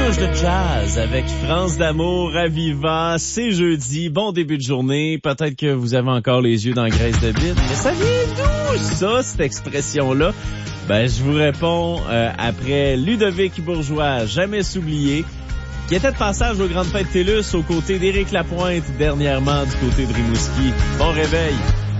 touche de jazz avec France d'amour à Viva. C'est jeudi, bon début de journée. Peut-être que vous avez encore les yeux dans la graisse de bite. Mais ça vient d'où ça, cette expression-là? Ben, je vous réponds après Ludovic Bourgeois, jamais s'oublier, qui était de passage aux Grandes Fêtes TELUS aux côtés d'Éric Lapointe, dernièrement du côté de Rimouski. Bon réveil!